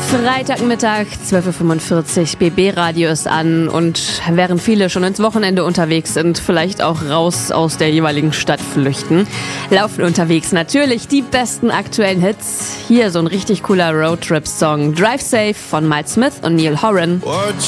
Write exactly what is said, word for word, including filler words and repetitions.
Freitagmittag, zwölf Uhr fünfundvierzig, B B-Radio ist an und während viele schon ins Wochenende unterwegs sind, vielleicht auch raus aus der jeweiligen Stadt flüchten, laufen unterwegs natürlich die besten aktuellen Hits. Hier so ein richtig cooler Roadtrip-Song, Drive Safe von Miles Smith und Neil Horan. What